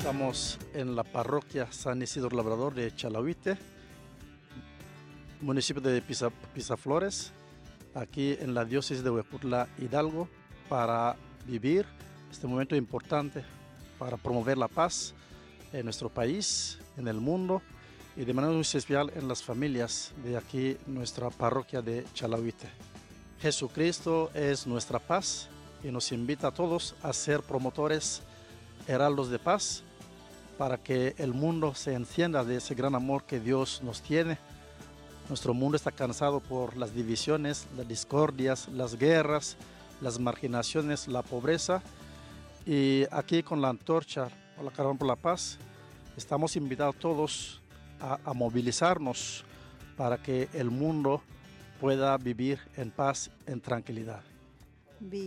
Estamos en la parroquia San Isidro Labrador de Chalahuite, municipio de Pisaflores, aquí en la diócesis de Huejutla, Hidalgo, para vivir este momento importante para promover la paz en nuestro país, en el mundo y de manera muy especial en las familias de aquí, nuestra parroquia de Chalahuite. Jesucristo es nuestra paz y nos invita a todos a ser promotores, heraldos de paz, para que el mundo se encienda de ese gran amor que Dios nos tiene. Nuestro mundo está cansado por las divisiones, las discordias, las guerras, las marginaciones, la pobreza. Y aquí con la antorcha o la caravana por la paz, estamos invitados todos a movilizarnos para que el mundo pueda vivir en paz, en tranquilidad.